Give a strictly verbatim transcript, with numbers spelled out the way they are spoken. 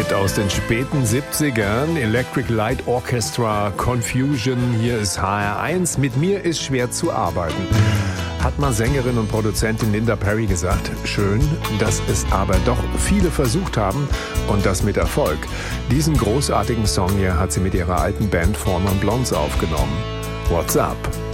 Hit aus den späten siebzigern, Electric Light Orchestra, Confusion, hier ist H R eins. Mit mir ist schwer zu arbeiten. Hat mal Sängerin und Produzentin Linda Perry gesagt. Schön, dass es aber doch viele versucht haben und das mit Erfolg. Diesen großartigen Song hier hat sie mit ihrer alten Band Four Non Blondes aufgenommen. What's Up?